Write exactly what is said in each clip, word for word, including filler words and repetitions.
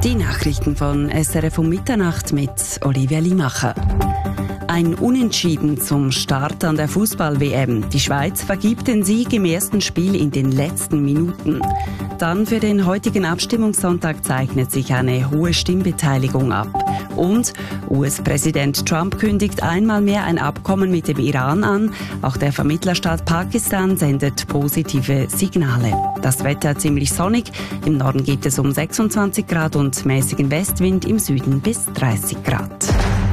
Die Nachrichten von S R F um Mitternacht mit Olivia Limacher. Ein Unentschieden zum Start an der Fußball-W M. Die Schweiz vergibt den Sieg im ersten Spiel in den letzten Minuten. Dann für den heutigen Abstimmungssonntag zeichnet sich eine hohe Stimmbeteiligung ab. Und U S-Präsident Trump kündigt einmal mehr ein Abkommen mit dem Iran an. Auch der Vermittlerstaat Pakistan sendet positive Signale. Das Wetter ziemlich sonnig. Im Norden gibt es um sechsundzwanzig Grad und mäßigen Westwind, im Süden bis dreißig Grad.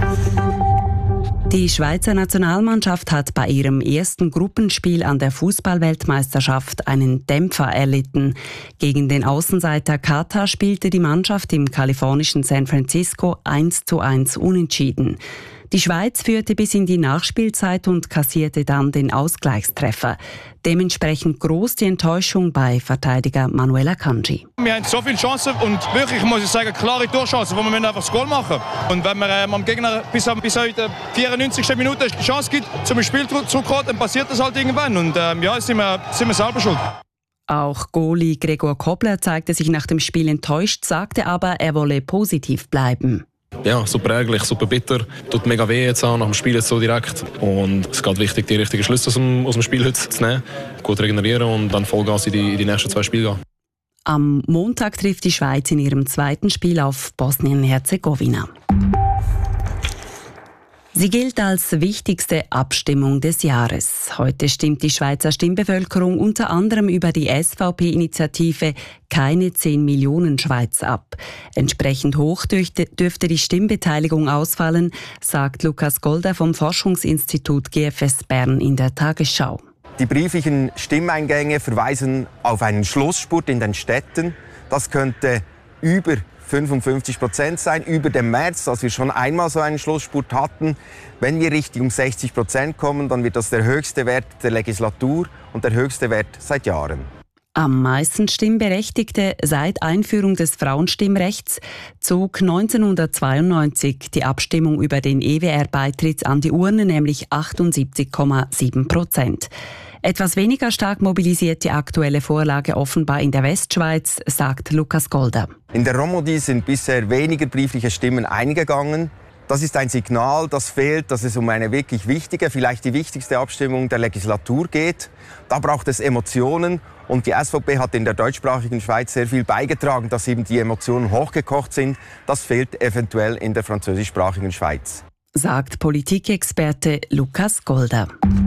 Die Schweizer Nationalmannschaft hat bei ihrem ersten Gruppenspiel an der Fußball-Weltmeisterschaft einen Dämpfer erlitten. Gegen den Außenseiter Katar spielte die Mannschaft im kalifornischen San Francisco eins zu eins unentschieden. Die Schweiz führte bis in die Nachspielzeit und kassierte dann den Ausgleichstreffer. Dementsprechend groß die Enttäuschung bei Verteidiger Manuel Akanji. Wir haben so viele Chancen und wirklich, muss ich sagen, klare Torchancen, wo wir einfach das Goal machen. Und wenn man ähm, am Gegner bis, bis heute vierundneunzigsten Minute die Chance gibt, zum Spiel zurückzukommen, dann passiert das halt irgendwann. Und ähm, ja, sind wir, sind wir selber schuld. Auch Goalie Gregor Kobler zeigte sich nach dem Spiel enttäuscht, sagte aber, er wolle positiv bleiben. Ja, super ärgerlich, super bitter. Tut mega weh jetzt an, nach dem Spiel jetzt so direkt. Und es geht wichtig, die richtigen Schlüsse aus dem, aus dem Spiel heute zu nehmen, gut regenerieren und dann Vollgas in die, in die nächsten zwei Spiele gehen. Am Montag trifft die Schweiz in ihrem zweiten Spiel auf Bosnien-Herzegowina. Sie gilt als wichtigste Abstimmung des Jahres. Heute stimmt die Schweizer Stimmbevölkerung unter anderem über die S V P-Initiative Keine zehn Millionen Schweiz ab. Entsprechend hoch dürfte die Stimmbeteiligung ausfallen, sagt Lukas Golder vom Forschungsinstitut G F S Bern in der Tagesschau. Die brieflichen Stimmeingänge verweisen auf einen Schlussspurt in den Städten. Das könnte über fünfundfünfzig Prozent sein, über dem März, als wir schon einmal so einen Schlussspurt hatten. Wenn wir Richtung sechzig Prozent kommen, dann wird das der höchste Wert der Legislatur und der höchste Wert seit Jahren. Am meisten Stimmberechtigte seit Einführung des Frauenstimmrechts zog neunzehnhundertzweiundneunzig die Abstimmung über den E W R-Beitritt an die Urne, nämlich achtundsiebzig Komma sieben Prozent. Etwas weniger stark mobilisiert die aktuelle Vorlage offenbar in der Westschweiz, sagt Lukas Golder. In der Romandie sind bisher weniger briefliche Stimmen eingegangen. Das ist ein Signal, das fehlt, dass es um eine wirklich wichtige, vielleicht die wichtigste Abstimmung der Legislatur geht. Da braucht es Emotionen und die S V P hat in der deutschsprachigen Schweiz sehr viel beigetragen, dass eben die Emotionen hochgekocht sind. Das fehlt eventuell in der französischsprachigen Schweiz, sagt Politikexperte Lukas Golder.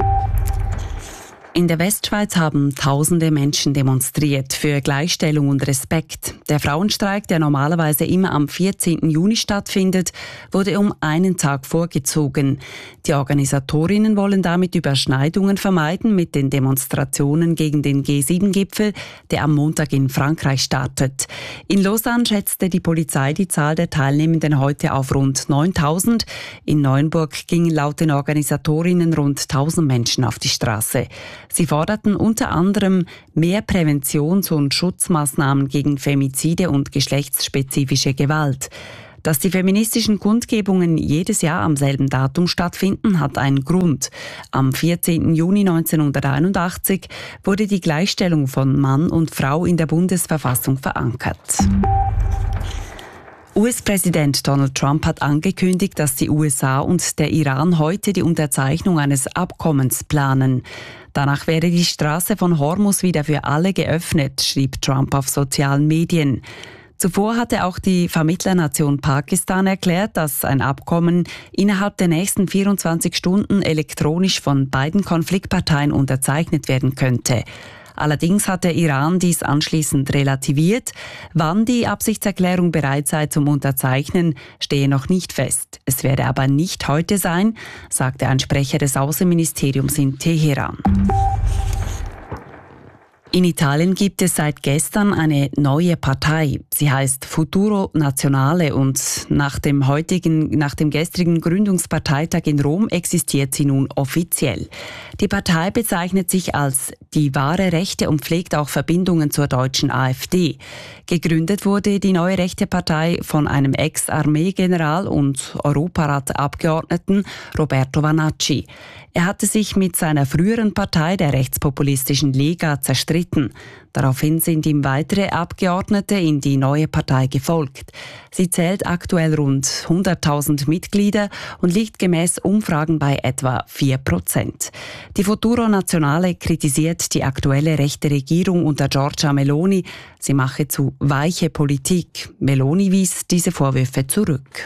In der Westschweiz haben tausende Menschen demonstriert für Gleichstellung und Respekt. Der Frauenstreik, der normalerweise immer am vierzehnten Juni stattfindet, wurde um einen Tag vorgezogen. Die Organisatorinnen wollen damit Überschneidungen vermeiden mit den Demonstrationen gegen den G sieben Gipfel, der am Montag in Frankreich startet. In Lausanne schätzte die Polizei die Zahl der Teilnehmenden heute auf rund neuntausend. In Neuenburg gingen laut den Organisatorinnen rund tausend Menschen auf die Straße. Sie forderten unter anderem mehr Präventions- und Schutzmaßnahmen gegen Femizide und geschlechtsspezifische Gewalt. Dass die feministischen Kundgebungen jedes Jahr am selben Datum stattfinden, hat einen Grund. Am vierzehnten Juni neunzehnhunderteinundachtzig wurde die Gleichstellung von Mann und Frau in der Bundesverfassung verankert. U S-Präsident Donald Trump hat angekündigt, dass die U S A und der Iran heute die Unterzeichnung eines Abkommens planen. Danach wäre die Straße von Hormuz wieder für alle geöffnet, schrieb Trump auf sozialen Medien. Zuvor hatte auch die Vermittlernation Pakistan erklärt, dass ein Abkommen innerhalb der nächsten vierundzwanzig Stunden elektronisch von beiden Konfliktparteien unterzeichnet werden könnte. Allerdings hat der Iran dies anschließend relativiert. Wann die Absichtserklärung bereit sei zum Unterzeichnen, stehe noch nicht fest. Es werde aber nicht heute sein, sagte ein Sprecher des Außenministeriums in Teheran. In Italien gibt es seit gestern eine neue Partei. Sie heißt Futuro Nazionale und nach dem heutigen, nach dem gestrigen Gründungsparteitag in Rom existiert sie nun offiziell. Die Partei bezeichnet sich als die wahre Rechte und pflegt auch Verbindungen zur deutschen AfD. Gegründet wurde die neue rechte Partei von einem Ex-Armeegeneral und Europaratsabgeordneten Roberto Vanacci. Er hatte sich mit seiner früheren Partei, der rechtspopulistischen Lega, zerstritten. Daraufhin sind ihm weitere Abgeordnete in die neue Partei gefolgt. Sie zählt aktuell rund hunderttausend Mitglieder und liegt gemäß Umfragen bei etwa vier Prozent. Die Futuro Nazionale kritisiert die aktuelle rechte Regierung unter Giorgia Meloni. Sie mache zu weiche Politik. Meloni wies diese Vorwürfe zurück.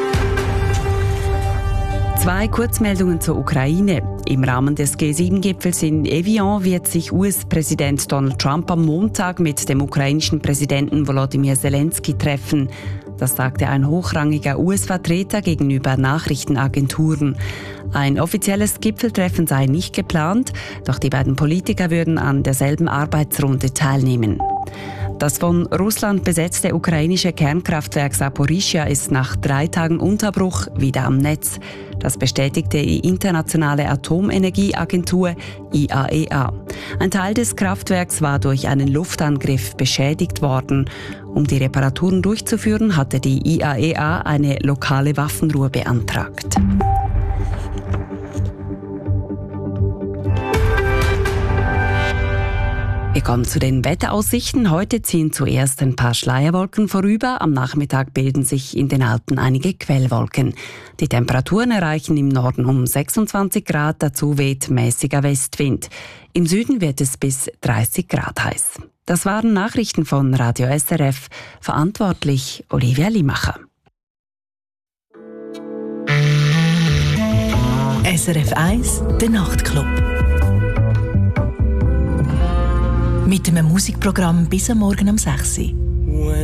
Zwei Kurzmeldungen zur Ukraine. Im Rahmen des G sieben Gipfels in Evian wird sich U S-Präsident Donald Trump am Montag mit dem ukrainischen Präsidenten Volodymyr Zelensky treffen. Das sagte ein hochrangiger U S-Vertreter gegenüber Nachrichtenagenturen. Ein offizielles Gipfeltreffen sei nicht geplant, doch die beiden Politiker würden an derselben Arbeitsrunde teilnehmen. Das von Russland besetzte ukrainische Kernkraftwerk Saporischschja ist nach drei Tagen Unterbruch wieder am Netz. Das bestätigte die Internationale Atomenergieagentur I A E A. Ein Teil des Kraftwerks war durch einen Luftangriff beschädigt worden. Um die Reparaturen durchzuführen, hatte die I A E A eine lokale Waffenruhe beantragt. Wir kommen zu den Wetteraussichten. Heute ziehen zuerst ein paar Schleierwolken vorüber. Am Nachmittag bilden sich in den Alpen einige Quellwolken. Die Temperaturen erreichen im Norden um sechsundzwanzig Grad, dazu weht mäßiger Westwind. Im Süden wird es bis dreißig Grad heiß. Das waren Nachrichten von Radio S R F. Verantwortlich Olivia Limacher. S R F eins, der Nachtclub. Mit einem Musikprogramm bis am Morgen um sechs Uhr.